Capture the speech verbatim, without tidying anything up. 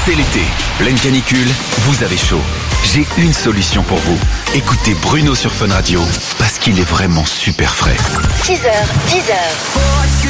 C'est l'été, pleine canicule, vous avez chaud. J'ai une solution pour vous. Écoutez Bruno sur Fun Radio, parce qu'il est vraiment super frais. six heures, dix heures.